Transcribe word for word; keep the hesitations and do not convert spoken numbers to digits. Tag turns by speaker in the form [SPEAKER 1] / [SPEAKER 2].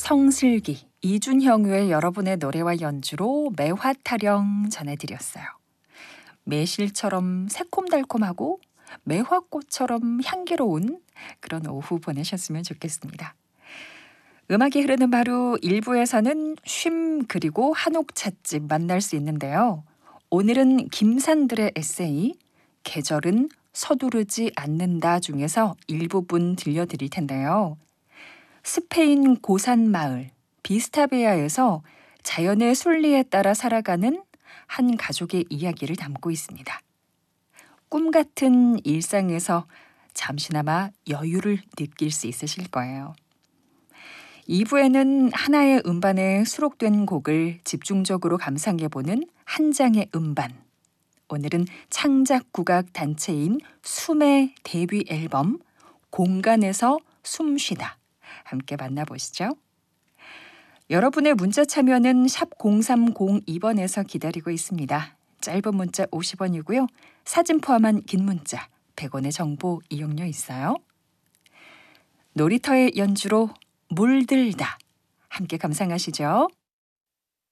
[SPEAKER 1] 성슬기, 이준형의 여러분의 노래와 연주로 매화타령 전해드렸어요. 매실처럼 새콤달콤하고 매화꽃처럼 향기로운 그런 오후 보내셨으면 좋겠습니다. 음악이 흐르는 바로 일 부에서는 쉼 그리고 한옥 찻집 만날 수 있는데요. 오늘은 김산들의 에세이 계절은 서두르지 않는다 중에서 일부분 들려드릴 텐데요. 스페인 고산 마을 비스타베아에서 자연의 순리에 따라 살아가는 한 가족의 이야기를 담고 있습니다. 꿈 같은 일상에서 잠시나마 여유를 느낄 수 있으실 거예요. 이 부에는 하나의 음반에 수록된 곡을 집중적으로 감상해보는 한 장의 음반. 오늘은 창작 국악 단체인 숨의 데뷔 앨범 공간에서 숨쉬다. 함께 만나보시죠. 여러분의 문자 참여는 샵 공삼공이 번에서 기다리고 있습니다. 짧은 문자 오십 원이고요. 사진 포함한 긴 문자 백 원의 정보 이용료 있어요. 놀이터의 연주로 물들다. 함께 감상하시죠.